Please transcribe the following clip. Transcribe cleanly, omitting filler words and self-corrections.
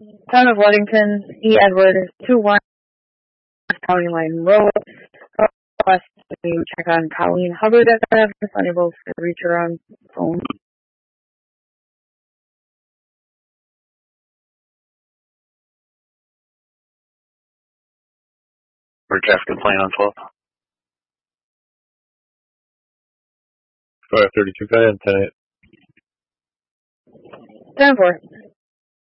Town of Ludington, E. Edward, 21 County Line Road. Request to check on Colleen Hubbard at that address, unable to reach her on phone. For Jeff complaint on 12. Go ahead, 32, go ahead, 10-8. 10-4.